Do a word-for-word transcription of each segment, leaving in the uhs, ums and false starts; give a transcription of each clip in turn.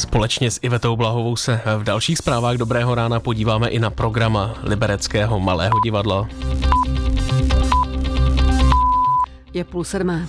Společně s Ivetou Blahovou se v dalších zprávách Dobrého rána podíváme i na program Libereckého Malého divadla. Je půl sedmé.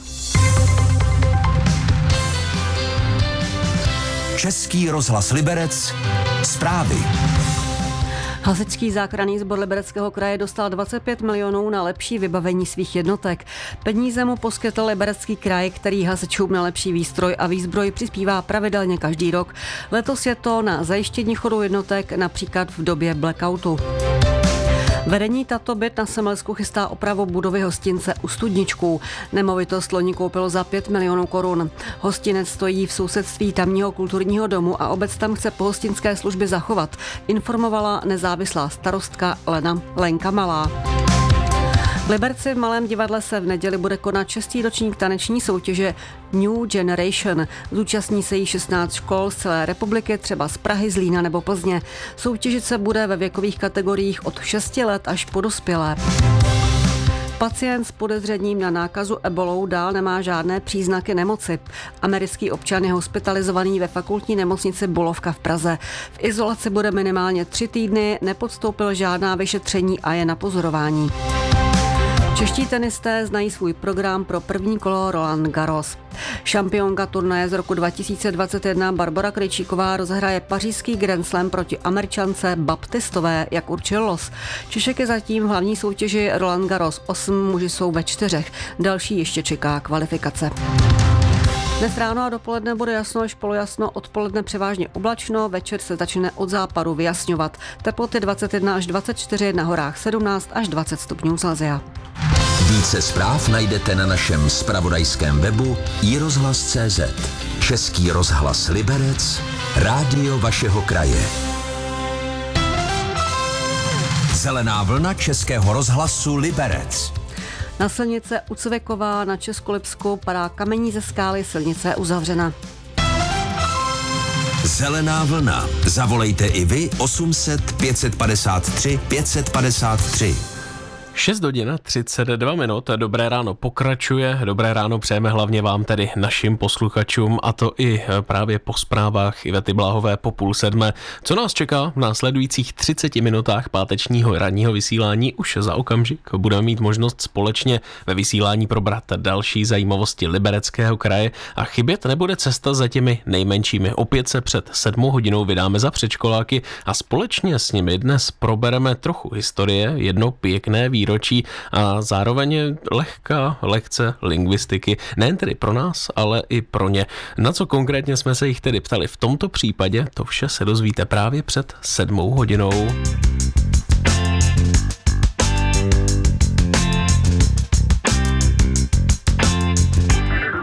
Český rozhlas Liberec. Zprávy. Hasičský záchranný sbor Libereckého kraje dostal dvacet pět milionů na lepší vybavení svých jednotek. Peníze mu poskytl Liberecký kraj, který hasičům na lepší výstroj a výzbroj přispívá pravidelně každý rok. Letos je to na zajištění chodu jednotek, například v době blackoutu. Vedení Tato byt na Semelsku chystá opravu budovy hostince u Studničků. Nemovitost loni koupilo za pět milionů korun. Hostinec stojí v sousedství tamního kulturního domu a obec tam chce pohostinské služby zachovat, informovala nezávislá starostka Lena Lenka Malá. V Liberci v Malém divadle se v neděli bude konat šestý ročník taneční soutěže New Generation. Zúčastní se jí šestnáct škol z celé republiky, třeba z Prahy, Zlína nebo Plzně. Soutěžit se bude ve věkových kategoriích od šesti let až po dospělé. Pacient s podezřením na nákazu ebolou dál nemá žádné příznaky nemoci. Americký občan je hospitalizovaný ve fakultní nemocnici Bulovka v Praze. V izolaci bude minimálně tři týdny, nepodstoupil žádná vyšetření a je na pozorování. Čeští tenisté znají svůj program pro první kolo Roland Garros. Šampionka turnaje z roku dva tisíce dvacet jedna Barbora Krejčíková rozhraje pařížský Grand Slam proti Američance Baptistové, jak určil los. Češek je zatím v hlavní soutěži Roland Garros osm, muži jsou ve čtyřech. Další ještě čeká kvalifikace. Dnes ráno a dopoledne bude jasno až polojasno, odpoledne převážně oblačno, večer se začne od západu vyjasňovat. Teploty dvacet jedna až dvacet čtyři, na horách sedmnáct až dvacet stupňů Celsia. Více zpráv najdete na našem zpravodajském webu i rozhlas tečka cé zet. Český rozhlas Liberec, rádio vašeho kraje. Zelená vlna Českého rozhlasu Liberec. Na silnice u Cvěková na Českolipsku padá kamení ze skály, silnice je uzavřena. Zelená vlna. Zavolejte i vy osm set pět set padesát tři pět set padesát tři. šest hodin třicet dva minut, dobré ráno pokračuje, dobré ráno přejeme hlavně vám, tedy našim posluchačům, a to i právě po zprávách Ivety Blahové po půl sedmé. Co nás čeká v následujících třiceti minutách pátečního ranního vysílání? Už za okamžik budeme mít možnost společně ve vysílání probrat další zajímavosti Libereckého kraje a chybět nebude cesta za těmi nejmenšími. Opět se před sedmou hodinou vydáme za předškoláky a společně s nimi dnes probereme trochu historie, jedno pěkné výročí a zároveň lehká lekce lingvistiky, nejen tedy pro nás, ale i pro ně. Na co konkrétně jsme se jich tedy ptali v tomto případě, to vše se dozvíte právě před sedmou hodinou.